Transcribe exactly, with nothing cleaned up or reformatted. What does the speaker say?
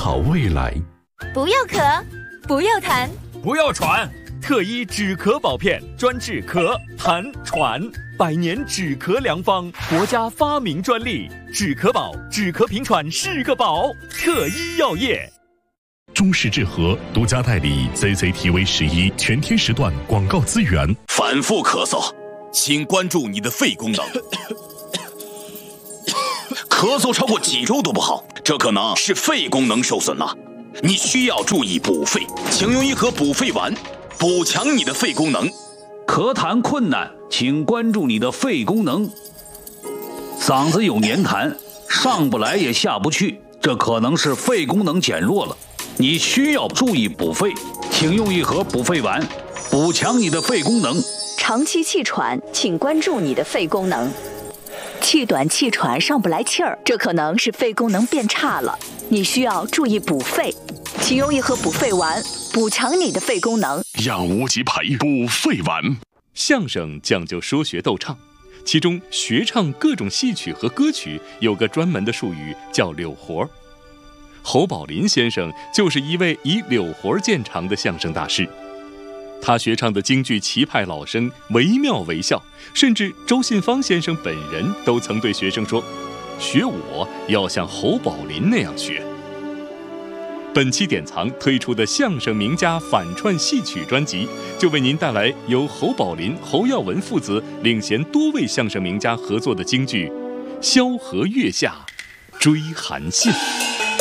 好未来。 不要咳，不要痰， 不要喘，特医止咳宝片专治咳、痰、喘，百年止咳良方，国家发明专利。止咳宝，止咳平喘是个宝。特医药业。 中式治和独家代理 C C T V 十一全天时段广告资源。 反复咳嗽，请关注你的肺功能。咳嗽超过几周都不好，这可能是肺功能受损了。你需要注意补肺，请用一盒补肺丸，补强你的肺功能。 咳痰困难，请关注你的肺功能。嗓子有黏痰，上不来也下不去，这可能是肺功能减弱了。你需要注意补肺，请用一盒补肺丸，补强你的肺功能。 长期气喘，请关注你的肺功能。气短气喘上不来气儿，这可能是肺功能变差了，你需要注意补肺，请用一盒补肺丸，补强你的肺功能。 养无极培补肺丸。 相声讲究说学逗唱，其中学唱各种戏曲和歌曲有个专门的术语叫柳活。侯宝林先生就是一位以柳活见长的相声大师，他学唱的京剧齐派老生惟妙惟肖，甚至周信芳先生本人都曾对学生说，学我要像侯宝林那样学。本期典藏推出的相声名家反串戏曲专辑，就为您带来由侯宝林、侯耀文父子领衔多位相声名家合作的京剧《萧何月下追韩信》。